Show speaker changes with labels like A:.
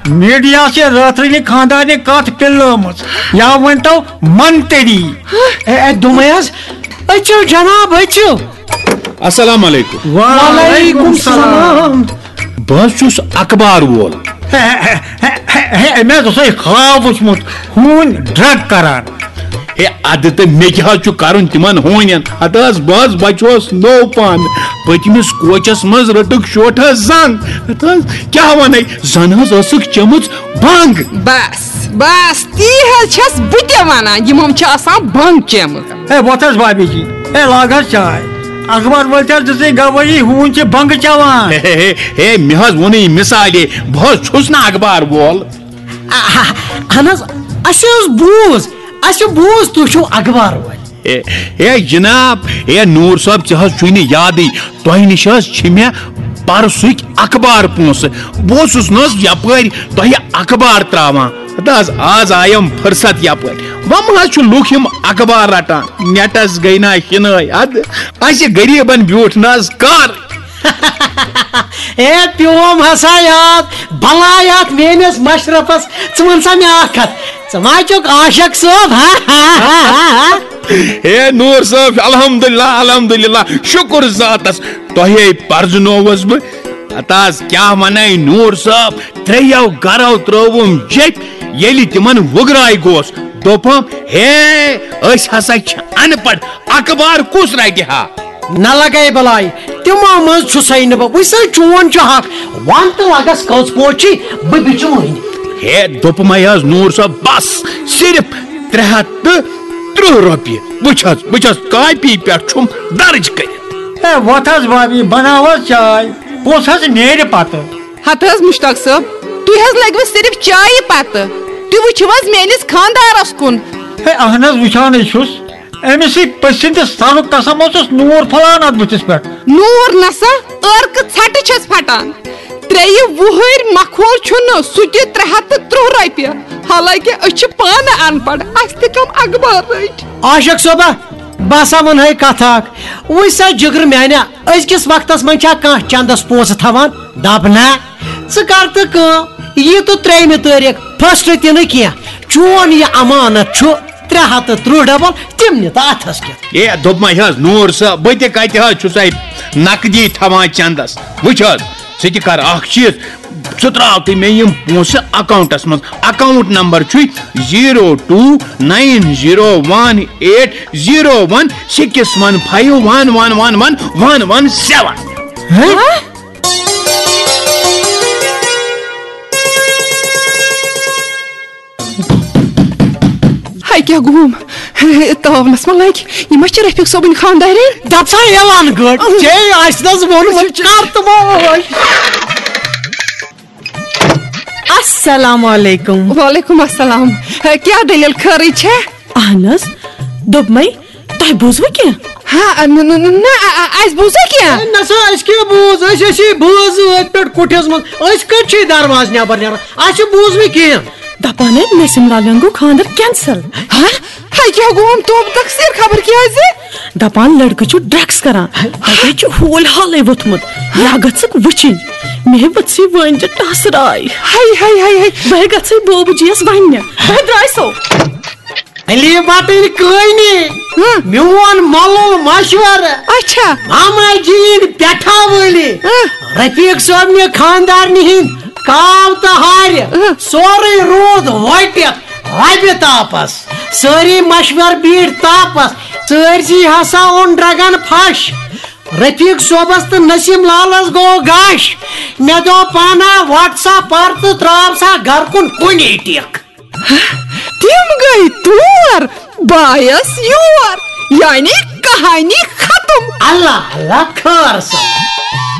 A: Media سے راتری خاندان کت پلمت یا ونتو منتری
B: دمے اچھو جناب اچھو.
C: السلام علیکم.
B: وعلیکم السلام.
C: بہت چھس اخبار وول.
A: میں خواب وچمت ہون ڈرگ کران.
C: اد تو مے کیا کرن تمن ہونین ات بہت بچوس نو پان پتمس کوچس مز رٹک شوٹ زنگ کیا ون زن ٲسٕکھ چمٕژ بنگ.
D: بس تی چھس بہٕ ونان یمو چھ آسان بنگ چمٕژ.
A: وۄتھ حظ بابی جی لاگ حظ چاے. اخبار وٲلۍ حظ دِژے گوٲہی ہوٗن چھِ بنگہٕ چٮ۪وان.
C: مےٚ حظ ووٚنُے مثالے بہٕ حظ چھُس نہٕ اخبار وول.
B: اہن حظ اَسہِ بوٗز تُہۍ چھِو اخبار وٲلۍ.
C: اے جناب نوٗر صٲب ژےٚ حظ چھُے نہٕ یادٕے تۄہہِ نِش حظ چھِ مےٚ پرسُک اخبار پونٛسہٕ. بہٕ اوسُس نہٕ حظ یپٲرۍ تۄہہِ اخبار تراوان. حظ آز آیم فرست یپٲرۍ وۄنۍ حظ چھُ لُکھ یِم اخبار رٹان. نیٹس گٔے نا ہِنٲے اد اَسہِ غریٖبن بیوٗٹھ نہٕ حظ کار.
B: پیوم ہسا یاد بلایات میٲنس مشرفس ژٕ ون سا مےٚ اکھ کتھ ژٕ ما چھُکھ عاشق صٲب.
C: نوٗر صٲب الحمدللہ شُکر ذاتس تۄہے پرزنووس بہٕ. حظ کیاہ ونے نوٗر صٲب 3 گرو ترٲوُم جیٚپۍ ییٚلہِ تِمن وُگراے گوس. دوٚپم أسۍ ہسا چھِ ان پڑھ اخبار کُس رٹہِ ہا.
B: نہ لگے بلاے تمو مز چھُسے نہٕ بہٕ وٕچھ سا چون چھُ حق ون تہٕ لگس کٔژ پوچی بہٕ بِچہِ وٕنہِ.
C: دوٚپمے حظ نوٗر صٲب بس صرف 330 رۄپیہِ. بہٕ چھس کاپی پٮ۪ٹھ چھُم درج کٔرِتھ.
A: وۄتھ حظ بابی بناو حظ چاے پوٚژھ حظ نیرِ پتہٕ.
D: ہت حظ مشتاق صٲب تُہۍ حظ لگوٕ صرف چایہِ پتہٕ تُہۍ وٕچھِو حظ میٲنِس خاندارس کُن.
A: اہن حظ وٕچھانے چھُس أمِس پٔژھِنٛدِس سرُک قسم اوسُس نوٗر پھلان اتھ بٕتھِس پٮ۪ٹھ.
D: نوٗر نسا ٲرکہٕ ژھٹہٕ چھس پھٹان. 3 وُہٕرۍ مکھول چھُنہٕ سُہ تہِ 330 رۄپیہِ. حالانکہِ أسۍ چھِ پانہٕ ان پڑھ اسہِ تہِ کم اخبار رٔٹۍ.
B: عاشق صٲبا بہٕ ہسا ونہے کتھ اکھ وٕچھ سا جگر میانہِ أزکِس وقتس منٛز چھا کانٛہہ چندس پونٛسہٕ تھاوان. دپ نہ ژٕ کر تہٕ کٲم یہِ تہٕ 3 تٲریٖخ فسٹ تہِ نہٕ کینٛہہ چون یہِ امانت چھُ 330 ڈبل تِم نہِ تہٕ اتھس کٮ۪تھ.
C: دوٚپمے حظ نوٗر صٲب بہٕ تہِ کتہِ حظ چھُسے نقدی تھاوان چندس. وٕچھ حظ ژٕ تہِ کر اکھ چیٖز ژٕ تراو تہٕ مےٚ یِم پونٛسہٕ اکاونٹس منٛز. اکاونٹ نمبر چھُے 029018016115111117.
D: کیا گوم تاونس من لگہِ یہِ ما چھِ رفیق صٲبٕنۍ خاندارین.
B: دپ سا اعلان گٔڑ ژےٚ آسہِ نہٕ حظ ووٚنمُت کر تہٕ موج.
E: السلام علیکم.
D: وعلیکم السلام. کیا دلیل خٲرٕے چھےٚ.
E: اہن حظ دوٚپمے تۄہہِ بوٗزوٕ کینٛہہ.
D: نہ اسہِ بوٗزا کینٛہہ.
B: نہ سا اسہِ کیٛاہ بوٗز أسۍ ٲسی بٲژٕ أتھۍ پٮ۪ٹھ کُٹھِس منٛز أسۍ کتہِ چھِ دروازٕ نٮ۪بر نیران اسہِ بوٗز نہٕ کینٛہہ.
E: دپان نسیم لالین گوٚو خاندر کینسل.
D: کیا گوم توب تقسیر خبر کیٛازِ.
E: دپان لڑکہٕ چھُ ڈرگس کران تتہِ چھُ ہوٗل حالے ووٚتھمُت یا گژھکھ وٕچھِنۍ. مےٚ ؤژھٕے وٲنجہِ ٹسراے. بہٕ گژھے بوبہٕ جِیس وننہِ بہٕ درٛاے سو.
B: علی بٹٕنۍ کٲنی میون مولوٗل مشورٕ.
D: اچھا
B: ماما جی پٮ۪ٹھا وٲلی رفیق صٲبنہِ خاندارنہِ ہِنٛدۍ کاو تہٕ ہارِ سورُے روٗد وۄٹِتھ ربہِ تاپس. سٲری مشور بیٖٹھ تاپس سٲرسی ہسا اوٚن ڈرگن پھش. رفیق صٲبس تہٕ نسیم لالس گوٚو گش. مےٚ دوٚپ پانا وٹ سا پر تہٕ تراو سا گرٕ کُن کُنی ٹیک.
D: تِم گٔے تور بایس یور یعنی کہانی ختم.
B: اللہ اللہ خٲر سا.